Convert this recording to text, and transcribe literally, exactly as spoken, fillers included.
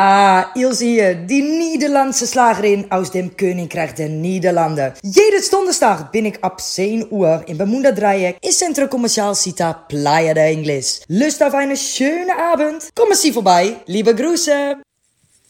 Ah, Ilse hier, die Nederlandse Slagerin aus dem Königreich der Niederlanden. Jedes Donderstag bin ik ab zehn Uhr in Bermuda Dreieck im Centro Comercial Cita Playa de Ingles. Lust auf eine schöne Abend? Kommen Sie vorbei, liebe Grüße!